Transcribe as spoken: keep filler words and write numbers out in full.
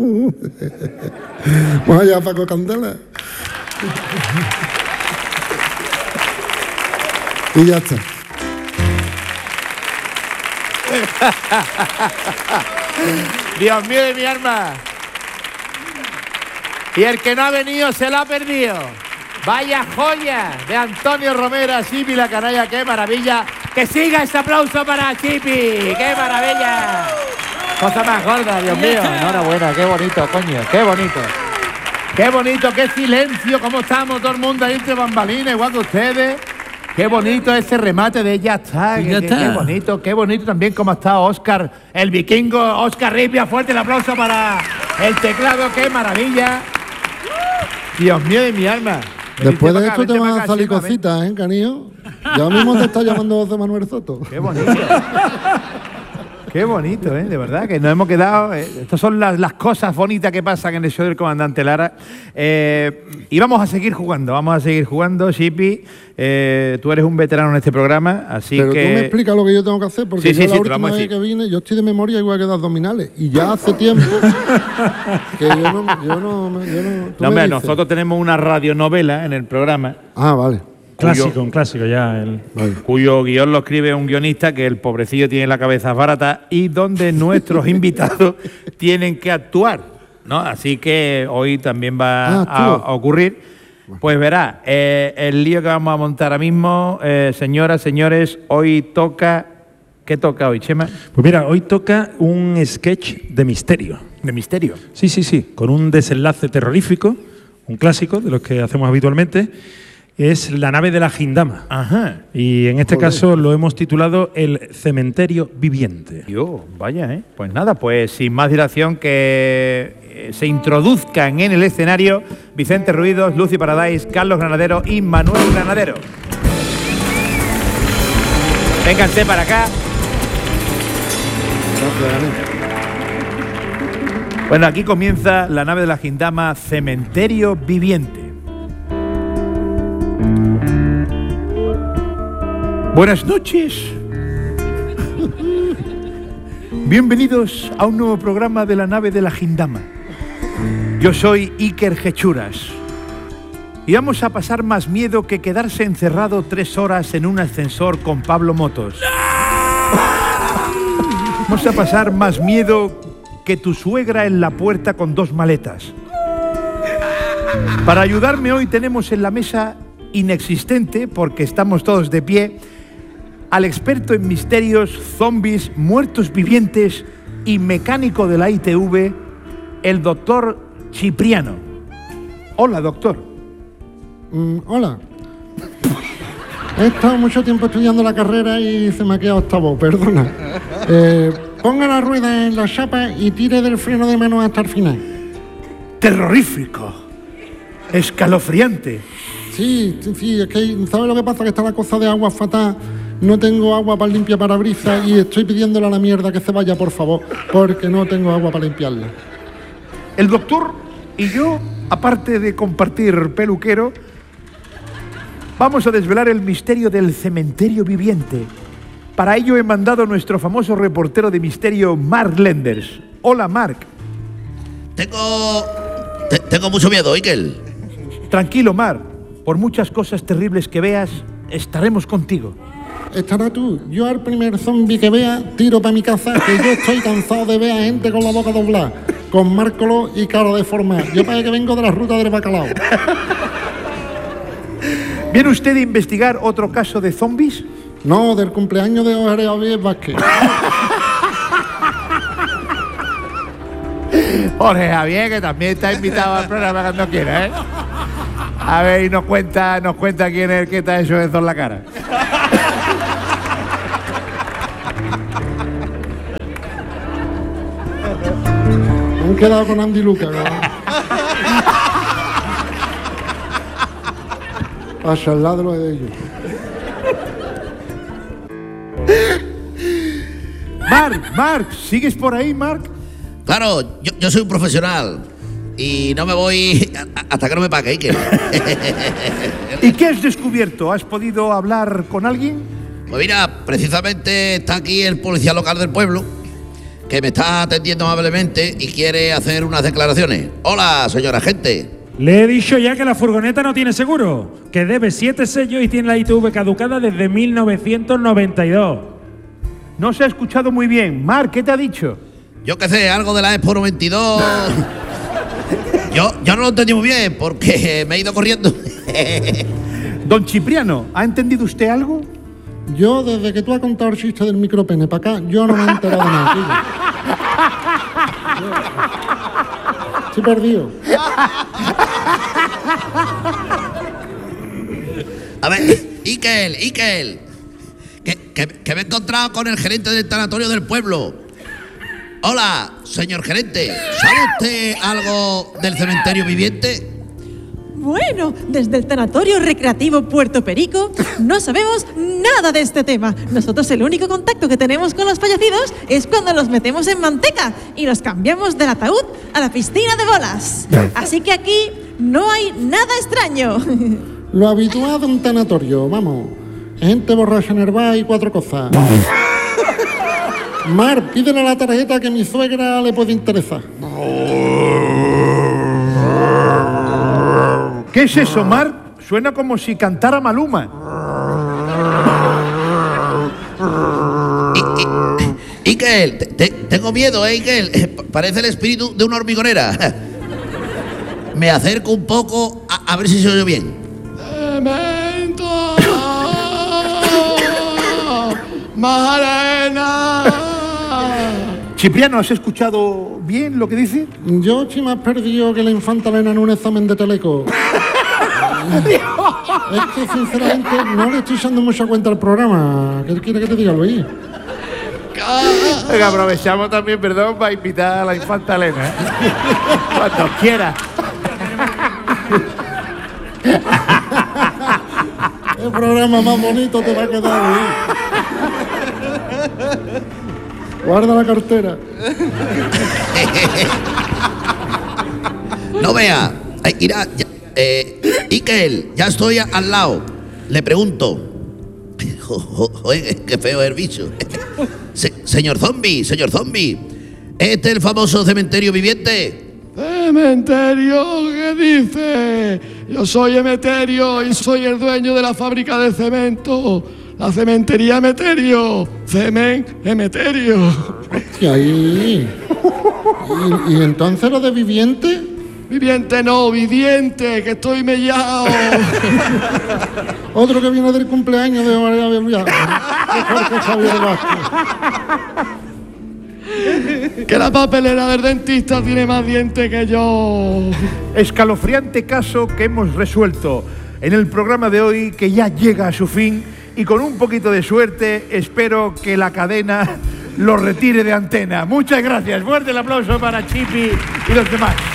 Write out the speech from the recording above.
Vamos allá, Paco Candela. Y ya está. Dios mío de mi alma. Y el que no ha venido se lo ha perdido. Vaya joya de Antonio Romero, Chipi la canalla, qué maravilla. Que siga ese aplauso para Chipi, qué maravilla. Cosa más gorda, Dios mío. Enhorabuena, qué bonito, coño, qué bonito. Qué bonito, qué silencio, cómo estamos todo el mundo ahí entre bambalinas, igual que ustedes. Qué bonito ese remate de ya está, ya qué, está. Qué, qué bonito, qué bonito también como ha estado Óscar, el vikingo, Óscar Ripia. Fuerte el aplauso para el teclado, qué maravilla. Dios mío de mi alma. Después de Vente esto pa' te acá, van vente a pa' salir acá, Chema, cositas, ¿eh, Canillo? Ya mismo te está llamando José Manuel Soto. Qué bonito. Qué bonito, ¿eh? De verdad, que nos hemos quedado... Eh, estas son las, las cosas bonitas que pasan en el show del comandante Lara. Eh, y vamos a seguir jugando, vamos a seguir jugando, Chipi. Eh, tú eres un veterano en este programa, así Pero que... tú me explicas lo que yo tengo que hacer, porque Sí, yo sí, la sí, te última vamos a vez decir. que vine, yo estoy de memoria igual que de abdominales. Y ya hace tiempo que yo no... Yo no, yo no, tú No, hombre, me dices. nosotros tenemos una radionovela en el programa. Ah, vale. Clásico, Cuyo- un clásico ya. El... vale. cuyo guión lo escribe un guionista que el pobrecillo tiene la cabeza barata y donde nuestros invitados tienen que actuar, ¿no? Así que hoy también va Ah, a, actúo. a ocurrir. Pues verá, eh, el lío que vamos a montar ahora mismo, eh, señoras, señores, hoy toca... ¿Qué toca hoy, Chema? Pues mira, hoy toca un sketch de misterio. De misterio. Sí, sí, sí, con un desenlace terrorífico, un clásico de los que hacemos habitualmente. Es La nave de la Gindama. Ajá. Y en este Joder. caso lo hemos titulado El cementerio viviente. Yo, vaya, ¿eh? Pues nada, pues sin más dilación que eh, se introduzcan en el escenario Vicente Ruidos, Lucy Paradise, Carlos Granadero y Manuel Granadero. Vénganse para acá. Gracias, Dani. Bueno, aquí comienza La nave de la Gindama, cementerio viviente. Buenas noches. Bienvenidos a un nuevo programa de La nave de la Gindama. Yo soy Iker Hechuras. Y vamos a pasar más miedo que quedarse encerrado tres horas en un ascensor con Pablo Motos. Vamos a pasar más miedo que tu suegra en la puerta con dos maletas. Para ayudarme hoy tenemos en la mesa inexistente, porque estamos todos de pie, al experto en misterios, zombies, muertos vivientes y mecánico de la I T V, el doctor Cipriano. Hola, doctor. Mm, hola. He estado mucho tiempo estudiando la carrera y se me ha quedado octavo, perdona. Eh, ponga la rueda en la chapa y tire del freno de mano hasta el final. Terrorífico. Escalofriante. Sí, sí, sí, es que ¿sabes lo que pasa? Que está la cosa de agua fatal. No tengo agua para limpiar parabrisas y estoy pidiéndole a la mierda que se vaya, por favor, porque no tengo agua para limpiarla. El doctor y yo, aparte de compartir peluquero, vamos a desvelar el misterio del cementerio viviente. Para ello he mandado a nuestro famoso reportero de misterio, Mark Lenders. Hola, Mark. Tengo... te- tengo mucho miedo, Ikel. Tranquilo, Mark. Por muchas cosas terribles que veas, estaremos contigo. Estará tú. Yo al primer zombie que vea, tiro para mi casa, que yo estoy cansado de ver a gente con la boca doblada, con márcolo y cara deformada. Yo parece que vengo de la ruta del bacalao. ¿Viene usted a investigar otro caso de zombies? No, del cumpleaños de Jorge Javier Vázquez. Jorge Javier, que también está invitado al programa cuando quiera, ¿eh? A ver, y nos cuenta, nos cuenta quién es el que está hecho eso en la cara. Me han quedado con Andy Luca, ¿no? Para charlar de lo de ellos. Mark, Mark, ¿sigues por ahí, Mark? Claro, yo, yo soy un profesional y no me voy a- a- hasta que no me pague, Ikel. ¿Y qué has descubierto? ¿Has podido hablar con alguien? Pues mira, precisamente está aquí el policía local del pueblo, que me está atendiendo amablemente y quiere hacer unas declaraciones. Hola, señor agente. Le he dicho ya que la furgoneta no tiene seguro, que debe siete sellos y tiene la I T V caducada desde mil novecientos noventa y dos. No se ha escuchado muy bien. Mar, ¿qué te ha dicho? Yo qué sé, algo de la Expo noventa y dos. Yo, yo no lo entendí muy bien porque me he ido corriendo. Don Cipriano, ¿ha entendido usted algo? Yo, desde que tú has contado el chiste del micropene para acá, yo no me he enterado de nada, tío. Yo- Estoy perdido. A ver, Ikel, Ikel, que, que, que me he encontrado con el gerente del tanatorio del pueblo. Hola, señor gerente, ¿sabe usted algo del cementerio viviente? Bueno, desde el Tanatorio Recreativo Puerto Perico no sabemos nada de este tema. Nosotros el único contacto que tenemos con los fallecidos es cuando los metemos en manteca y los cambiamos del ataúd a la piscina de bolas. Así que aquí no hay nada extraño. Lo habitual de un tanatorio, vamos. Gente borracha en el bar y cuatro cosas. Mar, pídele la tarjeta que a mi suegra le puede interesar. ¿Qué es eso, Mar? Suena como si cantara Maluma. I- I- Ikel, te- te- tengo miedo, ¿eh, Ikel? Eh, pa- Parece el espíritu de una hormigonera. Me acerco un poco a, a ver si se oye bien. ¡Cemento! ¡Más arena! Cipriano, ¿has escuchado bien lo que dice? Yo estoy más perdido que la infanta Elena en un examen de teleco. Es que sinceramente no le estoy echando mucha cuenta al programa. ¿Qué quiere que te diga, Luis? Venga, aprovechamos también, perdón, para invitar a la infanta Elena. ¿eh? Cuando quiera. El programa más bonito te va a quedar, Luis. Guarda la cartera. No vea. Ay, mira, ya- eh, Ikel, ya estoy a- al lado. Le pregunto. Jo- jo- Joder, qué feo es el bicho. Se- señor zombie, señor zombie. ¿Este es el famoso cementerio viviente? ¡Cementerio! ¿Qué dice? Yo soy Emeterio y soy el dueño de la fábrica de cemento. La cementería Emeterio. Cemen Emeterio. Y ahí. ¿Y, y entonces lo de viviente? Viviente no, viviente, que estoy mellao. Otro que viene del cumpleaños de María Belvía. Jorge Javier Vázquez. Que la papelera del dentista tiene más dientes que yo. Escalofriante caso que hemos resuelto en el programa de hoy, que ya llega a su fin, y con un poquito de suerte espero que la cadena lo retire de antena. Muchas gracias. Fuerte el aplauso para Chipi y los demás.